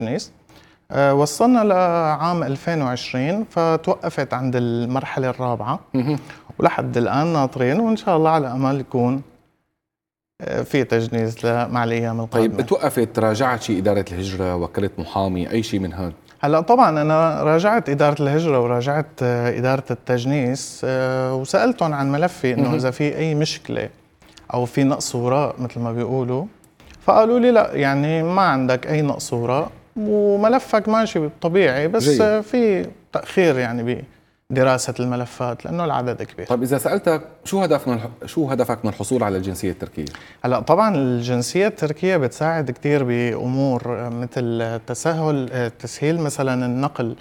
تونس. وصلنا لعام 2020 فتوقفت عند المرحلة الرابعة ولحد الآن ناطرين، وإن شاء الله على أمل يكون في تجنيز مع الأيام القادمة. طيب توقفت، راجعت شيء إدارة الهجرة، وكلت محامي، أي شيء من هذا؟ هلا طبعا أنا راجعت إدارة الهجرة وراجعت إدارة التجنيس وسألتهم عن ملفي إنه إذا في أي مشكلة أو في نقص وراء مثل ما بيقولوا، فقالوا لي لا، يعني ما عندك أي نقص وراء وملفك ماشي طبيعي، بس جيد. في تأخير يعني بدراسة الملفات لأنه العدد كبير. طيب إذا سألتك شو هدفك من الحصول على الجنسية التركية؟ هلا طبعا الجنسية التركية بتساعد كتير بأمور مثل تسهيل مثلا النقل،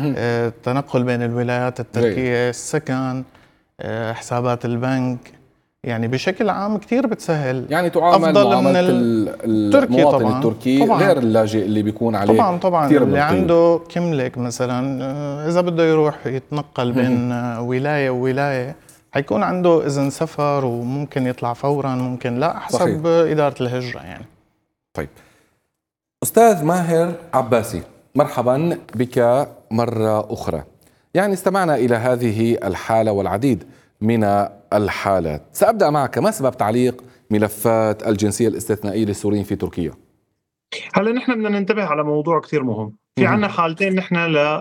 التنقل بين الولايات التركية، السكن، حسابات البنك، يعني بشكل عام كتير بتسهل. يعني تعامل أفضل معاملة من المواطن طبعاً. التركي طبعاً. غير اللاجئ اللي بيكون عليه طبعا كثير من اللي القيود. عنده كملك مثلا إذا بده يروح يتنقل بين ولاية وولاية حيكون عنده إذن سفر وممكن يطلع فورا، ممكن لا، حسب صحيح. إدارة الهجرة يعني. طيب أستاذ ماهر عباسي، مرحبا بك مرة أخرى. يعني استمعنا إلى هذه الحالة والعديد من الحالات. سأبدأ معك، ما سبب تعليق ملفات الجنسية الاستثنائية للسوريين في تركيا؟ هلا نحن بدنا ننتبه على موضوع كثير مهم. في عنا حالتين نحن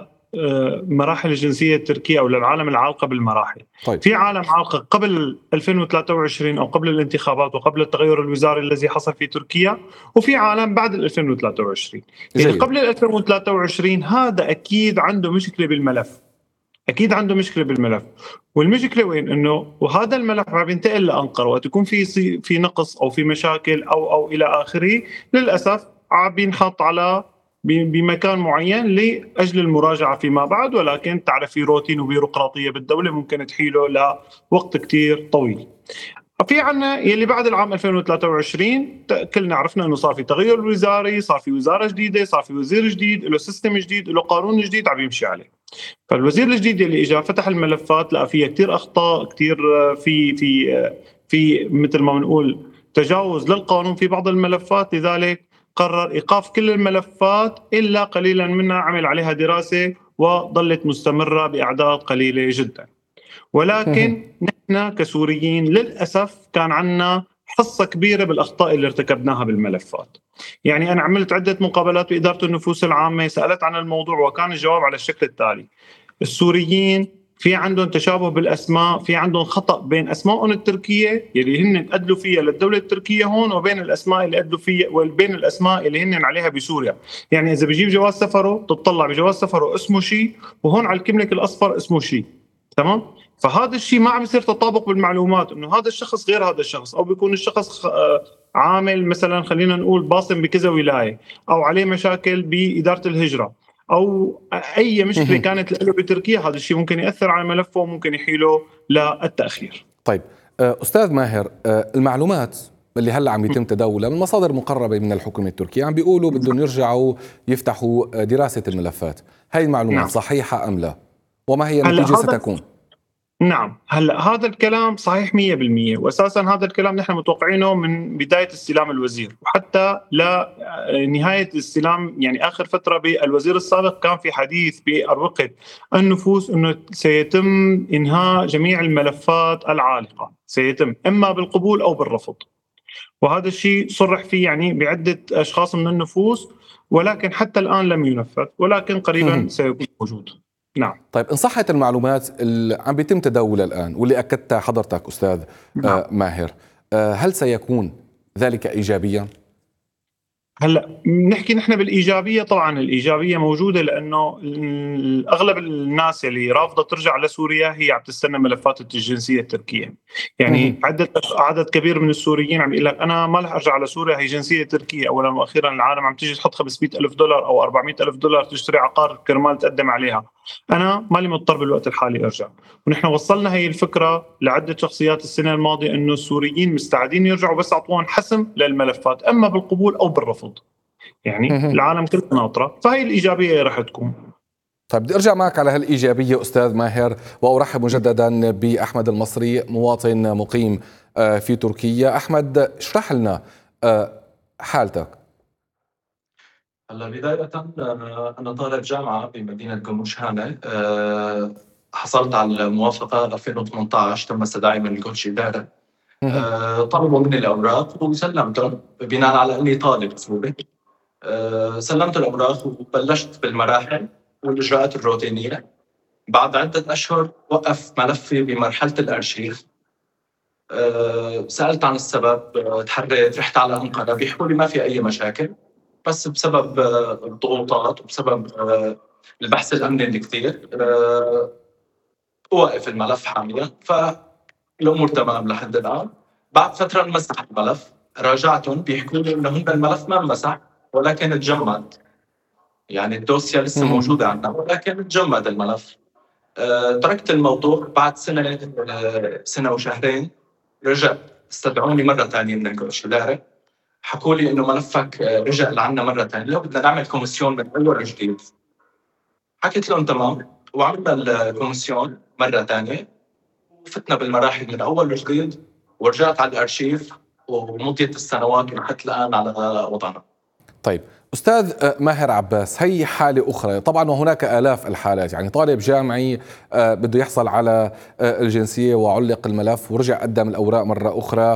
لمراحل الجنسية التركية أو للعالم العالقة بالمراحل. طيب. في عالم عالقة قبل 2023 أو قبل الانتخابات وقبل التغير الوزاري الذي حصل في تركيا، وفي عالم بعد 2023. يعني قبل 2023 هذا أكيد عنده مشكلة بالملف، اكيد عنده مشكله بالملف. والمشكله وين؟ انه وهذا الملف عم ينتقل لانقره وقت يكون في نقص او في مشاكل او الى اخره، للاسف عم ينحط على بمكان معين لاجل المراجعه فيما بعد، ولكن تعرف في روتين وبيروقراطيه بالدوله ممكن تحيله لوقت كتير طويل. في عنا يلي بعد العام 2023 كلنا عرفنا انه صار في تغير وزاري، صار في وزاره جديده، صار في وزير جديد، له سيستم جديد، له قانون جديد عم يمشي عليه. فالوزير الجديد اللي اجى فتح الملفات لقى فيها كثير اخطاء، كثير في مثل ما بنقول تجاوز للقانون في بعض الملفات، لذلك قرر ايقاف كل الملفات الا قليلا منها عمل عليها دراسه وظلت مستمره باعداد قليله جدا. ولكن نحن كسوريين للاسف كان عندنا حصة كبيرة بالأخطاء اللي ارتكبناها بالملفات. يعني أنا عملت عدة مقابلات بإدارة النفوس العامة، سألت عن الموضوع وكان الجواب على الشكل التالي: السوريين في عندهم تشابه بالأسماء، في عندهم خطأ بين أسمائهم التركية اللي هن أدلوا فيها للدولة التركية هون، وبين الأسماء اللي أدلوا فيها، وبين الأسماء اللي هن عليها بسوريا. يعني إذا بيجيب جواز سفره تطلع بجواز سفره اسمه شيء، وهون على الكملك الأصفر اسمه شيء. تمام؟ فهذا الشيء ما عم يصير تطابق بالمعلومات، انه هذا الشخص غير هذا الشخص، او بيكون الشخص عامل مثلا خلينا نقول باصم بكذا ولايه، او عليه مشاكل باداره الهجره، او اي مشكله كانت له بتركيا، هذا الشيء ممكن ياثر على ملفه وممكن يحيله للتاخير. طيب استاذ ماهر، المعلومات اللي هلا عم يتم تداولها من مصادر مقربه من الحكومه التركيه عم بيقولوا بدهم يرجعوا يفتحوا دراسه الملفات، هاي المعلومات نعم. صحيحه ام لا؟ وما هي النتيجه ستكون؟ نعم، هلا هذا الكلام صحيح 100%، واساسا هذا الكلام نحن متوقعينه من بدايه استلام الوزير، وحتى لنهايه استلام يعني اخر فتره بالوزير السابق كان في حديث باروقه النفوس انه سيتم انهاء جميع الملفات العالقه، سيتم اما بالقبول او بالرفض. وهذا الشيء صرح فيه يعني بعده اشخاص من النفوس، ولكن حتى الان لم ينفذ، ولكن قريبا سيكون موجود. نعم. طيب إن صحت المعلومات اللي عم بيتم تداولها الآن واللي أكدتها حضرتك أستاذ ماهر، هل سيكون ذلك إيجابيا؟ هلا بنحكي نحن بالايجابيه، طبعا الايجابيه موجوده، لانه اغلب الناس اللي رافضه ترجع لسوريا هي عم تستنى ملفات الجنسيه التركيه. يعني عدد كبير من السوريين عم يقول لك انا ما رح ارجع لسوريا، هي جنسيه تركيه. اولا واخيرا العالم عم تيجي تحط $500,000 او $400,000 تشتري عقار كرمال تقدم عليها. انا مالي مضطر بالوقت الحالي ارجع. ونحن وصلنا هي الفكره لعده شخصيات السنه الماضيه انه السوريين مستعدين يرجعوا، بس اعطوهم حسم للملفات اما بالقبول او بالرفض. يعني العالم كله ناطره، فهي الايجابيه رح تكون. طيب بدي ارجع معك على هالايجابيه استاذ ماهر، وارحب مجددا باحمد المصري مواطن مقيم في تركيا. احمد، اشرح لنا حالتك. هلا بداية أنا طالب جامعة بمدينة قمشهانة. حصلت على الموافقة 2018، تم استدعائي من الجوش إدارة. طلبوا مني الأوراق وسلمتهم بناء على أني طالب سوري. سلمت الأوراق وبلشت بالمراحل والإجراءات الروتينية. بعد عدة أشهر وقف ملفي بمرحلة الأرشيف. سألت عن السبب، تحريت، رحت على أنقرة، بيحكوا لي ما في أي مشاكل، بس بسبب الضغوطات وبسبب البحث الأمني اللي كثير وقف الملف حاليا. فالأمور تمام لحد الآن. بعد فترة انمسح الملف، راجعتهم بيحكوا لي إنه هن الملف ما انمسح ولكن تجمد. يعني الدوسيا لسه موجودة عندنا ولكن تجمد الملف. تركت الموضوع. بعد سنة وشهرين رجع استدعوني مرة ثانية من الجوش إدارة. حكوا لي إنه ملفك رجع لعنا مرة ثانية، لو بدنا نعمل كوميسيون من أول وجديد. حكيت لهم تمام، وعملنا الكوميسيون مرة ثانية وفتنا بالمراحل من أول وجديد، ورجعت على الأرشيف ومضيت السنوات ولحد الآن على وضعنا. طيب أستاذ ماهر عباس، هي حالة أخرى طبعا، وهناك آلاف الحالات. يعني طالب جامعي بده يحصل على الجنسية وعلق الملف ورجع قدم الأوراق مرة أخرى.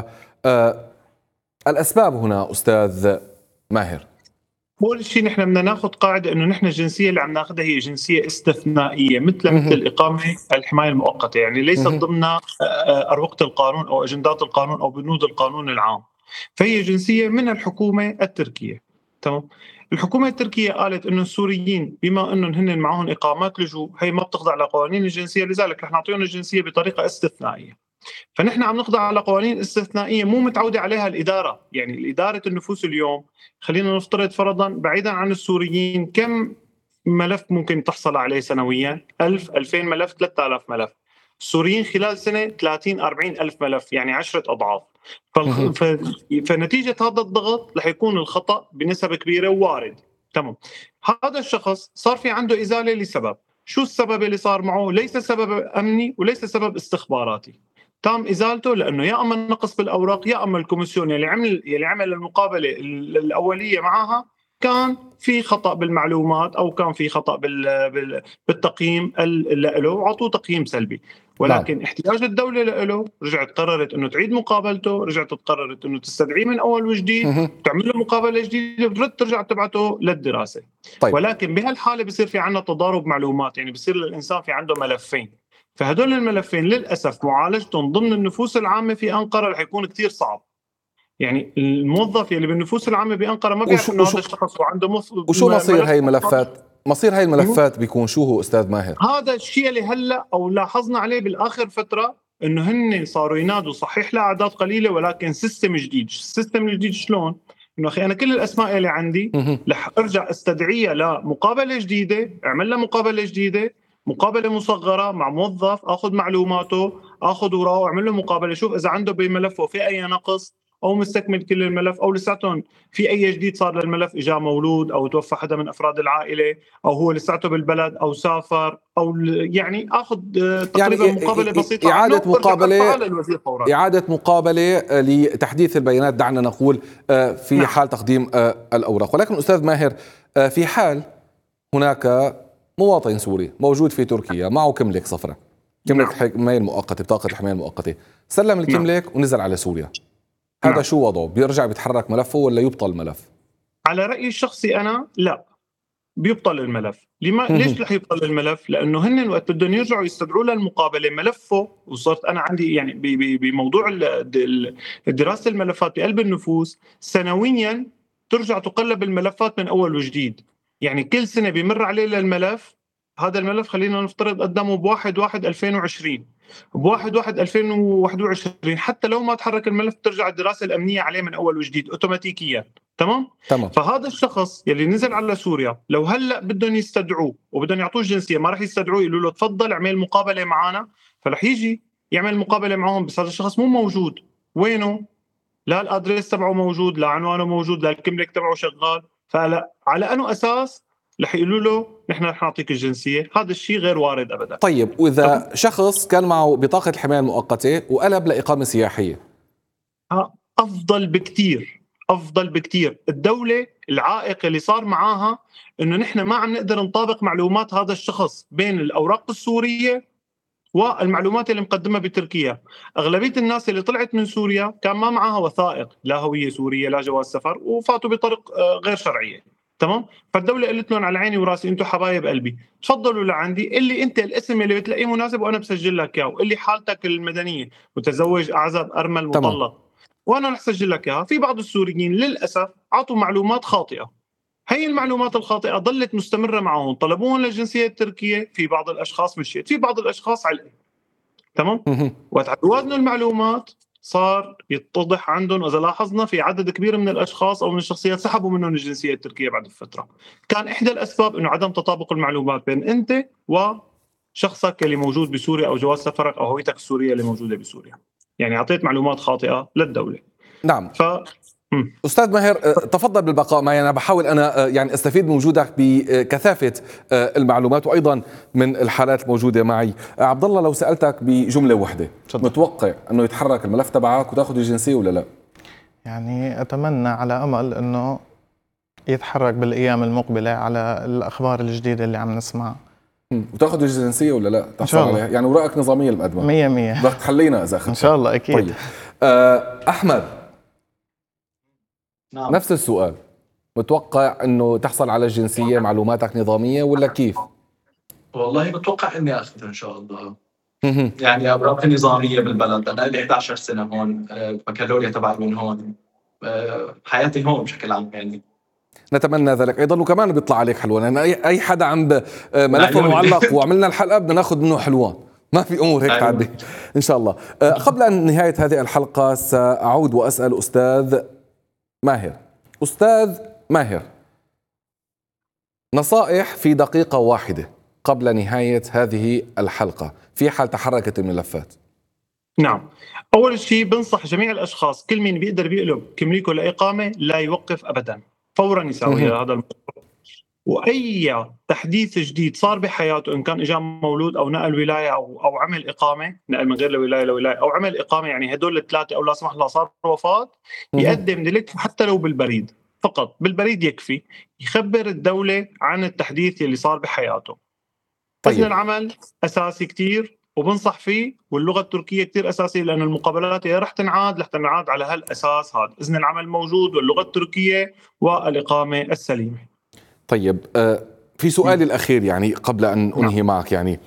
الأسباب هنا أستاذ ماهر؟ أول شيء نحن بدنا ناخذ قاعدة إنه نحن الجنسية اللي عم ناخذها هي جنسية استثنائية، مثل الإقامة الحماية المؤقتة، يعني ليست ضمن أروقة القانون أو أجندات القانون أو بنود القانون العام. فهي جنسية من الحكومة التركية. تمام. الحكومة التركية قالت إنه السوريين بما إنهم هن معهم إقامات لجوء هي ما بتخضع لقوانين الجنسية، لذلك رح نعطيهم الجنسية بطريقة استثنائية. فنحن عم نخضع على قوانين استثنائية مو متعودة عليها الإدارة. يعني الإدارة النفوس اليوم، خلينا نفترض فرضا بعيدا عن السوريين، كم ملف ممكن تحصل عليه سنويا؟ 1000 2000 ملف 3000 ملف. السوريين خلال سنة 30 40 ألف ملف، يعني 10 أضعاف. فنتيجة هذا الضغط رح يكون الخطأ بنسبة كبيرة وارد. تمام. هذا الشخص صار في عنده إزالة لسبب. شو السبب اللي صار معه؟ ليس سبب أمني وليس سبب استخباراتي. تم ازالته لانه يا اما نقص بالاوراق يا اما الكوميسيون يلي عمل المقابله الاوليه معها كان في خطا بالمعلومات او كان في خطا بالتقييم له وعطوه تقييم سلبي. ولكن نعم. احتياج الدوله له، رجعت قررت انه تعيد مقابلته، رجعت قررت انه تستدعيه من اول وجديد، تعمل له مقابله جديده، بترد ترجع تبعته للدراسه. طيب. ولكن بهالحاله بصير في عندنا تضارب معلومات، يعني بصير الانسان في عنده ملفين. فهدول الملفين للأسف معالجتهم ضمن النفوس العامة في أنقرة رح يكون كتير صعب. يعني الموظف اللي بالنفوس العامة بأنقرة ما بيعرف إنه هذا الشخص وعنده وشو مصير هاي الملفات؟ مصير هاي الملفات بيكون شو هو أستاذ ماهر؟ هذا الشيء اللي هلأ أو لاحظنا عليه بالآخر فترة، إنه هن صاروا ينادوا صحيح لأعداد قليلة ولكن سيستم جديد. السيستم الجديد شلون؟ إنه أخي أنا كل الأسماء اللي عندي رح أرجع استدعيها لمقابلة جديدة، أعمل لها مقابلة جديدة، مقابله مصغره مع موظف، اخذ معلوماته، اخذ وراءه، اعمل له مقابله، شوف اذا عنده بملفه في اي نقص او مستكمل كل الملف او لساتهم في اي جديد صار للملف، اجى مولود او توفى حدا من افراد العائله او هو لساته بالبلد او سافر او يعني اخذ تقريبا يعني مقابله بسيطه، اعاده مقابله لتحديث البيانات، دعنا نقول في نعم. حال تقديم الاوراق. ولكن استاذ ماهر، في حال هناك مواطن سوري موجود في تركيا معه كملك صفراء، كملك حماية المؤقتة، بطاقة الحماية المؤقتة، سلم الكملك ونزل على سوريا، هذا شو وضعه؟ بيرجع بيتحرك ملفه ولا يبطل الملف؟ على رأيي الشخصي أنا لا، بيبطل الملف. ليش رح يبطل الملف؟ لأنه هن وقت بدهم يرجعوا يستدعوا للمقابلة ملفه، وصرت أنا عندي يعني بموضوع دراسة الملفات بقلب النفوس سنويا ترجع تقلب الملفات من أول وجديد. يعني كل سنة بيمر عليه للملف، هذا الملف خلينا نفترض قدامه ب1/1/2020، ب1/1/2021، حتى لو ما تحرك الملف ترجع الدراسة الأمنية عليه من أول وجديد أوتوماتيكيا. تمام. فهذا الشخص يلي نزل على سوريا لو هلا بدهم يستدعوه وبدهم يعطوه الجنسية، ما راح يستدعوه يقولوا له تفضل اعمل مقابلة معنا، فرح يجي يعمل مقابلة معهم، بس هذا الشخص مو موجود. وينه؟ لا الادريس تبعه موجود، لا عنوانه موجود، لا الكملك تبعه شغال. فلا على أنه أساس رح يقولوا له نحن رح نعطيك الجنسية؟ هذا الشيء غير وارد أبدا. طيب وإذا شخص كان معه بطاقة الحماية المؤقتة وقلب لإقامة سياحية؟ أفضل بكتير، افضل بكتير. الدوله العائق اللي صار معاها انه نحن ما عم نقدر نطابق معلومات هذا الشخص بين الاوراق السوريه والمعلومات اللي مقدمها بتركيا. اغلبيه الناس اللي طلعت من سوريا كان ما معها وثائق، لا هويه سوريه لا جواز سفر، وفاتوا بطرق غير شرعيه. تمام. فالدوله قالت لهم على عيني وراسي، انتم حبايب قلبي، تفضلوا لعندي، اللي انت الاسم اللي بتلاقيه مناسب وانا بسجل لك اياه، واللي حالتك المدنيه متزوج اعزب ارمل مطلق وانا رح اسجل لك اياها. في بعض السوريين للاسف اعطوا معلومات خاطئه، هي المعلومات الخاطئه ضلت مستمره معهم، طلبوهم للجنسيه التركيه، في بعض الاشخاص مشيت، في بعض الاشخاص علقوا. تمام. وقت وزنوا المعلومات صار يتضح عندهم، واذا لاحظنا في عدد كبير من الاشخاص او من الشخصيات سحبوا منهم الجنسيه التركيه بعد فتره. كان احدى الاسباب انه عدم تطابق المعلومات بين انت وشخصك اللي موجود بسوريا، او جواز سفرك او هويتك السوريه اللي موجوده بسوريا. يعني اعطيت معلومات خاطئه للدوله. نعم. أستاذ ماهر، تفضل بالبقاء معي. أنا بحاول يعني أستفيد من وجودك بكثافة المعلومات وأيضا من الحالات الموجودة معي. عبد الله، لو سألتك بجملة واحدة، متوقع أنه يتحرك الملف تبعك وتأخذ الجنسية ولا لا؟ يعني أتمنى على أمل أنه يتحرك بالأيام المقبلة على الأخبار الجديدة اللي عم نسمعها. وتأخذ الجنسية ولا لا؟ تحصل عليها؟ يعني وراءك نظامية المقدمة 100%. بدك تحلينا إذا أخذت. إن شاء الله أكيد. طيب. أحمد. نعم. نفس السؤال، متوقع انه تحصل على الجنسية، معلوماتك نظامية ولا كيف؟ والله بتوقع اني اخذها ان شاء الله. يعني اوراقي نظامية بالبلد، انا لي 11 سنة هون، بكالوريا تبعي من هون، حياتي هون بشكل عام يعني. نتمنى ذلك ايضا، وكمان بيطلع عليك حلوان، يعني اي حدا عم ملفه معلق وعملنا الحلقة بدنا ناخذ منه حلوان، ما في امور هيك تعدي ان شاء الله. قبل ان نهاية هذه الحلقة ساعود واسال استاذ ماهر. أستاذ ماهر، نصائح في دقيقة واحدة قبل نهاية هذه الحلقة في حال تحركت الملفات. نعم. أول شيء بنصح جميع الأشخاص، كل مين بيقدر بيقلب كمليكه لإقامة لا يوقف أبدا، فورا يساوي هذا الموضوع. وأي تحديث جديد صار بحياته، إن كان إجا مولود أو نقل ولاية أو عمل إقامة، نقل من غير لولاية لولاية أو عمل إقامة، يعني هدول الثلاثة، أو لا سمح الله صار وفاة، يقدم ديليكت حتى لو بالبريد، فقط بالبريد يكفي، يخبر الدولة عن التحديث اللي صار بحياته. إذن العمل أساسي كتير وبنصح فيه، واللغة التركية كتير أساسية، لأن المقابلات رح تنعاد على هالأساس هذا، إذن العمل موجود واللغة التركية والإقامة السليمة. طيب، في سؤالي الأخير يعني قبل أن أنهي معك، يعني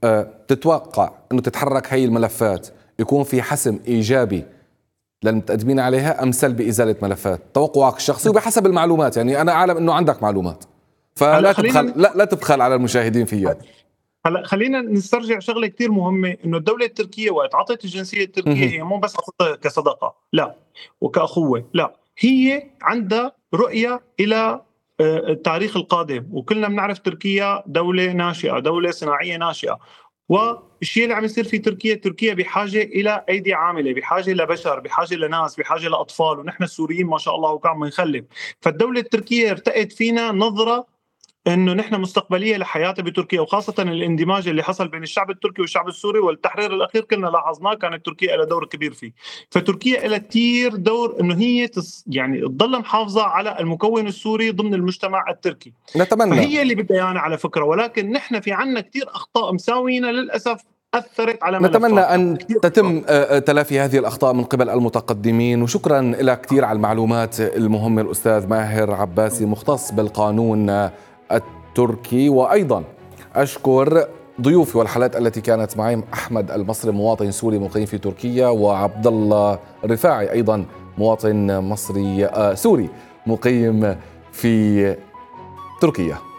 تتوقع أنه تتحرك هاي الملفات يكون في حسم إيجابي للمتقدمين عليها أم سلبي إزالة ملفات؟ توقعك الشخصي وبحسب المعلومات، يعني أنا أعلم أنه عندك معلومات، فلا لا تبخل على المشاهدين فيها. هلا خلينا نسترجع شغله كثير مهمه، انه الدوله التركيه وقت عطت الجنسيه التركيه هي مو بس عطتها كصدقه، لا، وكاخوه، لا، هي عندها رؤيه الى التاريخ القادم. وكلنا بنعرف تركيا دوله ناشئه، دوله صناعيه ناشئه، والشيء اللي عم يصير في تركيا بحاجه الى ايدي عامله، بحاجه لبشر، بحاجه لناس، بحاجه لاطفال، ونحن السوريين ما شاء الله وكان بنخلف. فالدوله التركيه ارتأت فينا نظره انه نحن مستقبليه لحياتها بتركيا، وخاصه الاندماج اللي حصل بين الشعب التركي والشعب السوري والتحرير الاخير كلنا لاحظناه، كانت تركيا لها دور كبير فيه. فتركيا لها كثير دور انه هي يعني تضل محافظه على المكون السوري ضمن المجتمع التركي. نتمنى. فهي اللي بدها ايانا على فكره، ولكن نحن في عنا كثير اخطاء مساوينا للاسف أثرت على ملفات. نتمنى أن تتم تلافي هذه الأخطاء من قبل المتقدمين. وشكرا لك كثير على المعلومات المهمة الأستاذ ماهر عباسي، مختص بالقانون التركي. وأيضا أشكر ضيوفي والحالات التي كانت معي، أحمد المصري مواطن سوري مقيم في تركيا، وعبد الله رفاعي أيضا مواطن مصري سوري مقيم في تركيا.